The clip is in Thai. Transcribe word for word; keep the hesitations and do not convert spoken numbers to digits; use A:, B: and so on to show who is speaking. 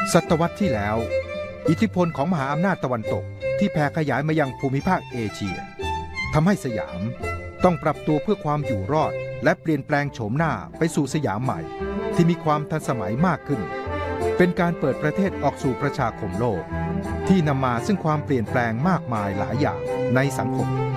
A: ศตวรรษที่แล้วอิทธิพลของมหาอำนาจตะวันตกที่แผ่ขยายมายังภูมิภาคเอเชียทำให้สยามต้องปรับตัวเพื่อความอยู่รอดและเปลี่ยนแปลงโฉมหน้าไปสู่สยามใหม่ที่มีความทันสมัยมากขึ้นเป็นการเปิดประเทศออกสู่ประชาคมโลกที่นำมาซึ่งความเปลี่ยนแปลงมากมายหลายอย่างในสังคม